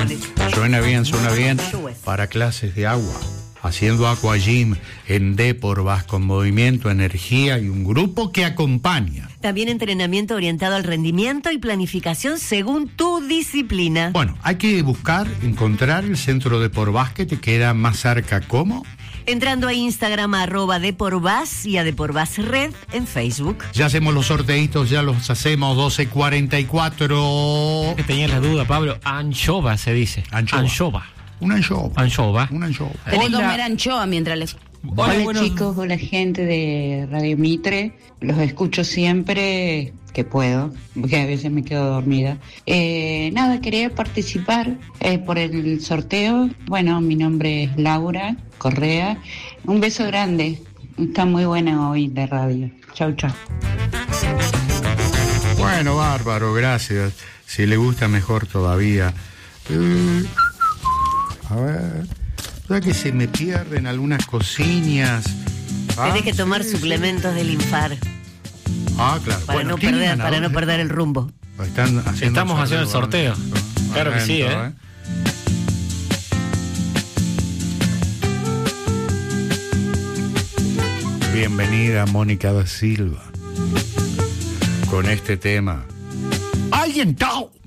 Suena bien para clases de agua. Haciendo Aqua Gym en Depor vas con movimiento, energía y un grupo que acompaña. También entrenamiento orientado al rendimiento y planificación según tu disciplina. Bueno, hay que encontrar el centro Depor Básquet, te queda más cerca. ¿Cómo? Entrando a Instagram @DeporBas y a Deporбas Red en Facebook. Ya hacemos los sorteitos, ya los hacemos 12:44. Que tenía la duda, Pablo. Anchova se dice. Anchova. Una anchova. Anchova. Una anchova. Tenés que comer anchoa mientras les... Hola chicos, hola gente de Radio Mitre. Los escucho siempre que puedo, porque a veces me quedo dormida. Nada, quería participar por el sorteo. Bueno, mi nombre es Laura Correa. Un beso grande. Está muy buena hoy la radio. Chau, chau. Bueno, bárbaro, gracias. Si le gusta, mejor todavía. A ver, ¿sabes que se me pierden algunas cosillas? Tenés que tomar suplementos del Linfar. Claro. Para no perder el rumbo. Estamos haciendo el sorteo. Claro que sí, Bienvenida Mónica da Silva con este tema. ¡Alguien tao!